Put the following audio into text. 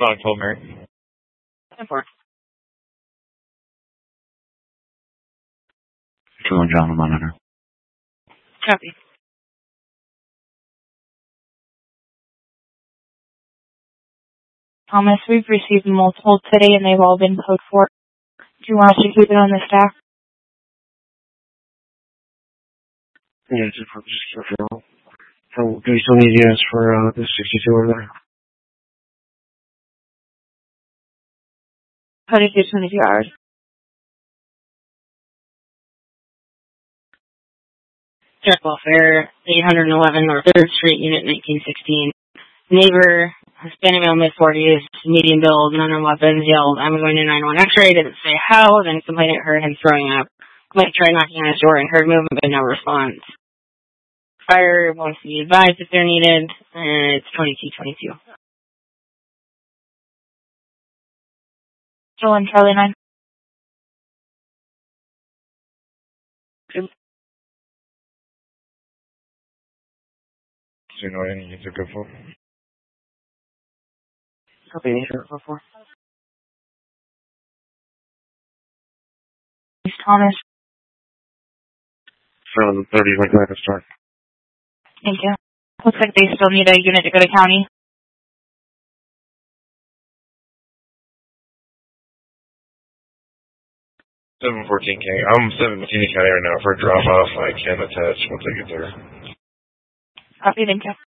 Respond, 12 Mary. 10-4. True and John, monitor. Copy. Thomas, we've received multiple today and they've all been code 4. Do you want us to keep it on the staff? Yeah, just for do we still need units for the 62 over there? 22 hours. Direct welfare, 811 North 3rd Street, Unit 1916. Neighbor, Hispanic male, mid-40s, medium build, none on weapons, yelled, "I'm going to 911 X-ray," didn't say how, then complainant heard him throwing up. Complainant tried knocking on his door and heard movement, but no response. Fire wants to be advised if they're needed, and it's 2222. Still in Charlie 9. Good. So you know any needs are good for? Copy, Major 44. East Thomas. 7:30, like that to start. Thank you. Looks like they still need a unit to go to county. I'm 17 County right now for a drop off. I can attach once I get there. Copy, thank you.